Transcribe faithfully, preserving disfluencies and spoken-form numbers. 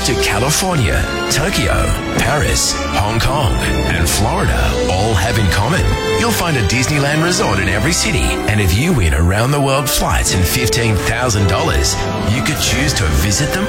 to California, Tokyo, Paris, Hong Kong, and Florida all have in common. You'll find a Disneyland resort in every city, and if you win around the world flights and fifteen thousand dollars, you could choose to visit them